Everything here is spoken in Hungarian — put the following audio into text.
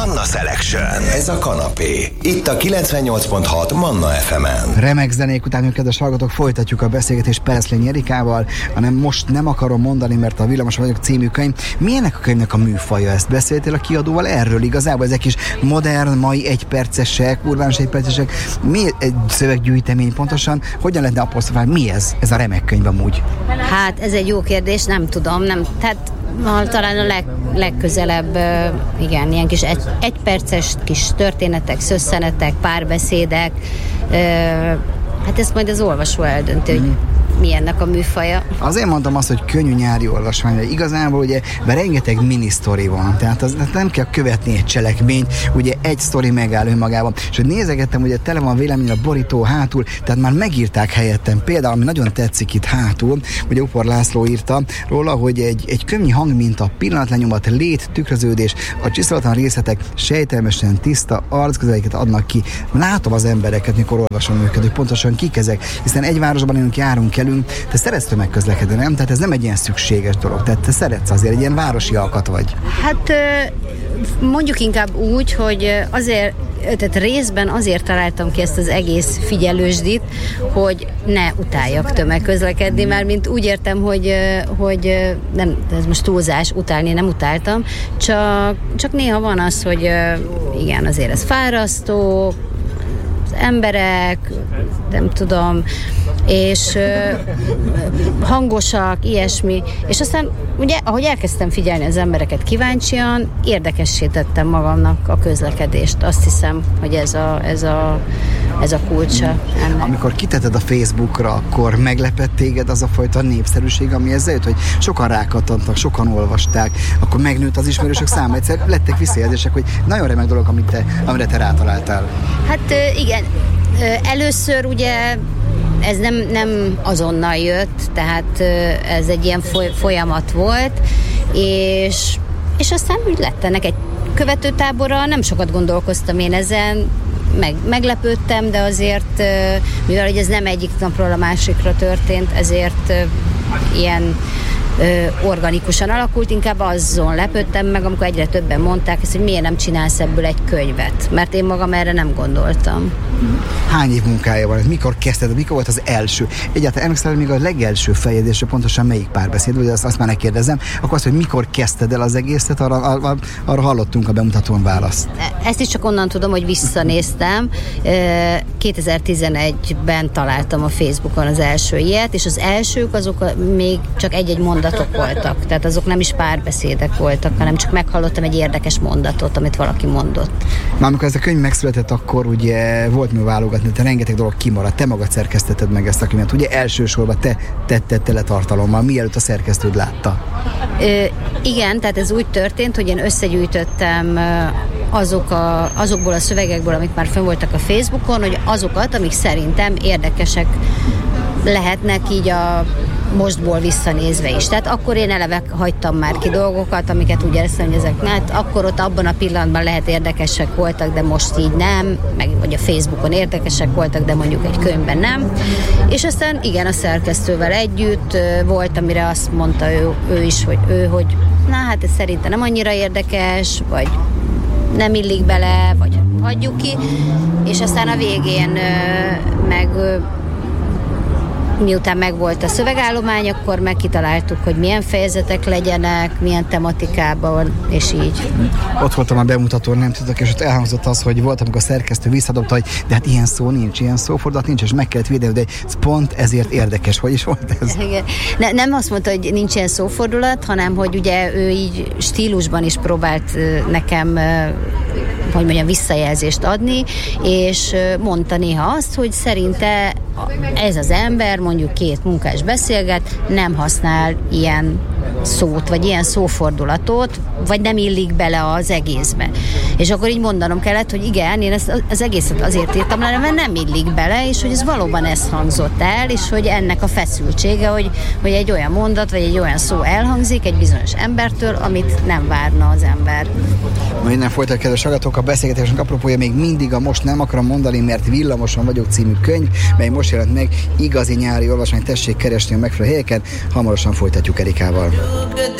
Manna Selection. Ez a kanapé. Itt a 98.6 Manna FM-en. Remek zenék után, kedves hallgatók, folytatjuk a beszélgetést Pereszlényi Erikával, hanem most nem akarom mondani, mert a Villamoson vagyok című könyv. Milyennek a könyvnek a műfaja? Ezt beszéltél a kiadóval erről? Igazából ezek is modern, mai egypercesek, urbánus egypercesek. Mi egy szöveggyűjtemény pontosan? Hogyan lehetne apostrofálni? Mi ez? Ez a remek könyv amúgy? Hát ez egy jó kérdés, nem tudom. Tehát talán a legközelebb, igen, ilyen kis egyperces kis történetek, szösszenetek, párbeszédek. Hát ezt majd az olvasó eldönti, hogy mi ennek a műfaja. Azért mondtam azt, hogy könnyű nyári olvasmány, de igazából ugye rengeteg mini-sztori van, tehát az nem kell követni egy cselekményt, ugye egy sztori megáll önmagában. És hogy nézegettem, ugye tele van vélemény a borító hátul, tehát már megírták helyettem. Például, ami nagyon tetszik itt hátul, ugye Upor László írta róla, hogy egy könnyű hangminta, pillanatlenyomat, lét, tükröződés, a csiszolatlan részletek sejtelmesen tiszta arcközeleiket adnak ki. Látom az embereket, mikor olvasom őket, hogy pontosan kik ezek, hiszen egy városban élünk, járunk, te szeretsz tömegközlekedni, nem? Tehát ez nem egy ilyen szükséges dolog. Tehát te szeretsz azért, egy ilyen városi alkat vagy. Hát mondjuk inkább úgy, hogy azért, tehát részben azért találtam ki ezt az egész figyelősdit, hogy ne utáljak tömegközlekedni, mert mint úgy értem, hogy nem, ez most túlzás, utálni nem utáltam, csak néha van az, hogy igen, azért ez fárasztó, emberek, nem tudom, és hangosak, ilyesmi. És aztán ugye, ahogy elkezdtem figyelni az embereket kíváncsian, érdekessé tettem magamnak a közlekedést. Azt hiszem, hogy ez a kulcsa ennek. Amikor kitetted a Facebookra, akkor meglepett téged az a fajta népszerűség, ami ezzel jött, hogy sokan rákattantak, sokan olvasták, akkor megnőtt az ismerősök száma, egyszer lettek visszajelzések, hogy nagyon remek dolog, amire te rátaláltál. Hát igen, először ugye ez nem azonnal jött, tehát ez egy ilyen folyamat volt, és aztán úgy lett ennek egy követőtábora, nem sokat gondolkoztam én ezen, meglepődtem, de azért, mivel hogy ez nem egyik napról a másikra történt, ezért ilyen organikusan alakult, inkább azon lepődtem meg, amikor egyre többen mondták ezt, hogy miért nem csinálsz ebből egy könyvet, mert én magam erre nem gondoltam. Hány év munkája van? Mikor kezdted? Mikor volt az első? Egyáltalán emlékszel, még a legelső feljegyzésre pontosan melyik párbeszéd, vagy azt már ne kérdezem, akkor azt, hogy mikor kezdted el az egészet, arra hallottunk a bemutatón választ. Ezt is csak onnan tudom, hogy visszanéztem. 2011-ben találtam a Facebookon az első ilyet, és az elsők azok még csak egy-egy mondatok voltak, tehát azok nem is párbeszédek voltak, hanem csak meghallottam egy érdekes mondatot, amit valaki mondott. Már amikor ez a könyv megszületett, akkor ugye volt mi válogatni, te rengeteg dolog kimaradt, te magad szerkesztetted meg ezt a könyvet, ugye elsősorban te tetted tele tartalommal, mielőtt a szerkesztőd látta. Igen, tehát ez úgy történt, hogy én összegyűjtöttem azokból a szövegekből, amik már fönn voltak a Facebookon, hogy azokat, amik szerintem érdekesek lehetnek így a mostból visszanézve is. Tehát akkor én eleve hagytam már ki dolgokat, amiket úgy éreztem, hogy ezek akkor ott abban a pillanatban lehet érdekesek voltak, de most így nem, vagy a Facebookon érdekesek voltak, de mondjuk egy könyvben nem. És aztán igen, a szerkesztővel együtt volt, amire azt mondta ő is, hogy na hát ez szerintem nem annyira érdekes, vagy nem illik bele, vagy hagyjuk ki. És aztán a végén miután megvolt a szövegállomány, akkor kitaláltuk, hogy milyen fejezetek legyenek, milyen tematikában, és így. Ott voltam a bemutatón, nem tudok, és ott elhangzott az, hogy volt, amikor a szerkesztő visszadobta, hogy de hát ilyen szó nincs, ilyen szófordulat nincs, és meg kellett védeni, de pont ezért érdekes. Hogy is volt ez? Nem azt mondta, hogy nincs ilyen szófordulat, hanem hogy ugye ő így stílusban is próbált nekem hogy mondjam, visszajelzést adni, és mondta néha azt, hogy szerinte ez az ember, mondjuk két munkás beszélget, nem használ ilyen szót, vagy ilyen szófordulatot, vagy nem illik bele az egészbe. És akkor így mondanom kellett, hogy igen, én ezt az egészet azért írtam le, mert nem illik bele, és hogy ez valóban ez hangzott el, és hogy ennek a feszültsége, hogy egy olyan mondat, vagy egy olyan szó elhangzik egy bizonyos embertől, amit nem várna az ember. Innen folytatjuk, kedves hallgatók, a beszélgetésünk apropója még mindig a Most nem akarom mondani, mert Villamoson vagyok című könyv, mely most jelent meg, igazi nyári olvasmány, tessék keresni a megfelelő helyeken, hamarosan folytatjuk Erikával.